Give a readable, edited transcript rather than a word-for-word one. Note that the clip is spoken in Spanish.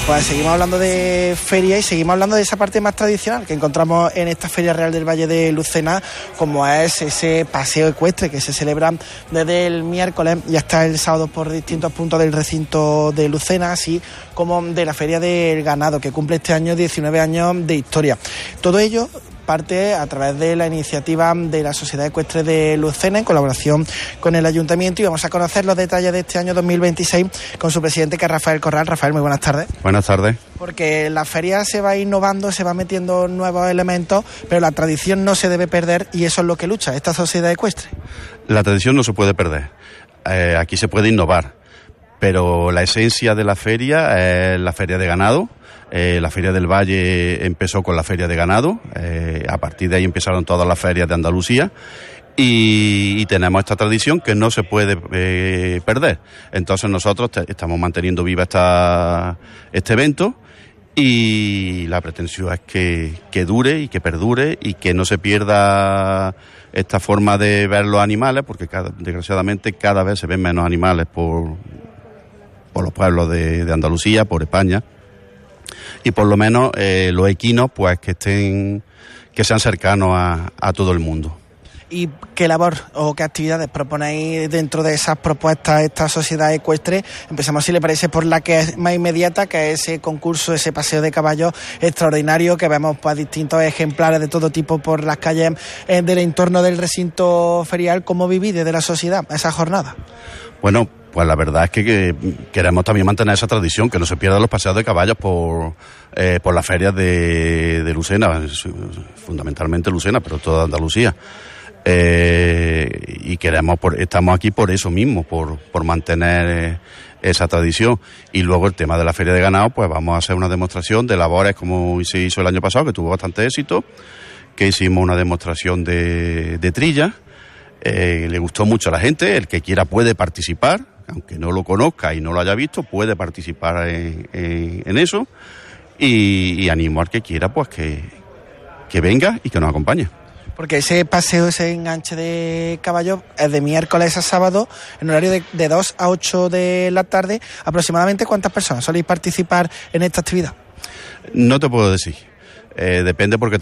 Pues seguimos hablando de feria y seguimos hablando de esa parte más tradicional que encontramos en esta Feria Real del Valle de Lucena, como es ese paseo ecuestre que se celebra desde el miércoles y hasta el sábado por distintos puntos del recinto de Lucena, así como de la Feria del Ganado, que cumple este año 19 años de historia. Todo ello parte a través de la iniciativa de la Sociedad Ecuestre de Lucena en colaboración con el Ayuntamiento, y vamos a conocer los detalles de este año 2026 con su presidente, que es Rafael Corral. Rafael, muy buenas tardes. Buenas tardes. Porque la feria se va innovando, se va metiendo nuevos elementos, pero la tradición no se debe perder, y eso es lo que lucha esta Sociedad Ecuestre. La tradición no se puede perder, aquí se puede innovar, pero la esencia de la feria es la feria de ganado. La Feria del Valle empezó con la Feria de Ganado, a partir de ahí empezaron todas las ferias de Andalucía, y tenemos esta tradición que no se puede perder. Entonces nosotros estamos manteniendo viva este evento, y la pretensión es que dure y que perdure y que no se pierda esta forma de ver los animales, porque desgraciadamente cada vez se ven menos animales por los pueblos de Andalucía, por España. Y por lo menos los equinos, pues que sean cercanos a todo el mundo. ¿Y qué labor o qué actividades proponéis dentro de esas propuestas esta Sociedad Ecuestre? Empezamos, si le parece, por la que es más inmediata, que es ese concurso, ese paseo de caballos extraordinario, que vemos pues distintos ejemplares de todo tipo por las calles del entorno del recinto ferial. ¿Cómo vivís desde la sociedad esa jornada? Bueno, pues la verdad es que queremos también mantener esa tradición, que no se pierdan los paseos de caballos por las ferias de Lucena, fundamentalmente Lucena, pero toda Andalucía. Y estamos aquí por eso mismo, por mantener esa tradición. Y luego el tema de la feria de ganado, pues vamos a hacer una demostración de labores como se hizo el año pasado, que tuvo bastante éxito, que hicimos una demostración de trilla. Le gustó mucho a la gente. El que quiera puede participar, aunque no lo conozca y no lo haya visto, puede participar en eso, y animo al que quiera pues que venga y que nos acompañe. Porque ese paseo, ese enganche de caballos es de miércoles a sábado, en horario de 2 a 8 de la tarde. ¿Aproximadamente cuántas personas soléis participar en esta actividad? No te puedo decir, depende, porque